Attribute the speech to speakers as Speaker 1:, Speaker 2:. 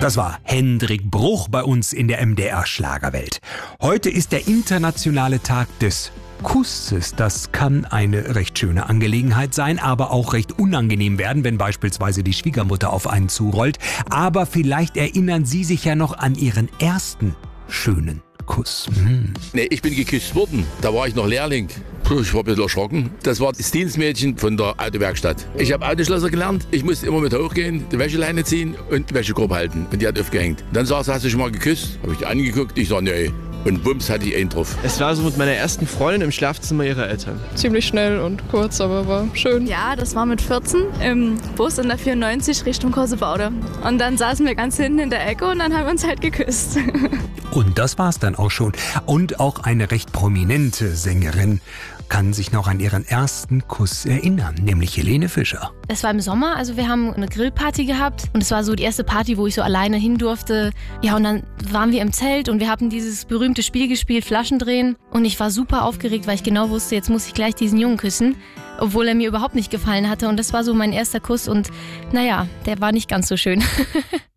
Speaker 1: Das war Hendrik Bruch bei uns in der MDR-Schlagerwelt. Heute ist der internationale Tag des Kusses. Das kann eine recht schöne Angelegenheit sein, aber auch recht unangenehm werden, wenn beispielsweise die Schwiegermutter auf einen zurollt. Aber vielleicht erinnern Sie sich ja noch an Ihren ersten schönen Kuss.
Speaker 2: Nee, ich bin geküsst worden. Da war ich noch Lehrling. Ich war ein bisschen erschrocken. Das war das Dienstmädchen von der Autowerkstatt. Ich habe Autoschlosser gelernt. Ich musste immer mit hochgehen, die Wäscheleine ziehen und die Wäschekorb halten. Und die hat aufgehängt. Dann sagte sie, hast du schon mal geküsst? Habe ich die angeguckt. Ich sage, nee. Und bums hatte ich einen drauf.
Speaker 3: Es war so mit meiner ersten Freundin im Schlafzimmer ihrer Eltern.
Speaker 4: Ziemlich schnell und kurz, aber war schön.
Speaker 5: Ja, das war mit 14 im Bus in der 94 Richtung Korsebaude. Und dann saßen wir ganz hinten in der Ecke und dann haben wir uns halt geküsst.
Speaker 1: Und das war's dann auch schon. Und auch eine recht prominente Sängerin kann sich noch an ihren ersten Kuss erinnern, nämlich Helene Fischer.
Speaker 6: Es war im Sommer, also wir haben eine Grillparty gehabt und es war so die erste Party, wo ich so alleine hin durfte. Ja, und dann waren wir im Zelt und wir haben dieses berühmte Spiel gespielt, Flaschen drehen. Und ich war super aufgeregt, weil ich genau wusste, jetzt muss ich gleich diesen Jungen küssen, obwohl er mir überhaupt nicht gefallen hatte. Und das war so mein erster Kuss und naja, der war nicht ganz so schön.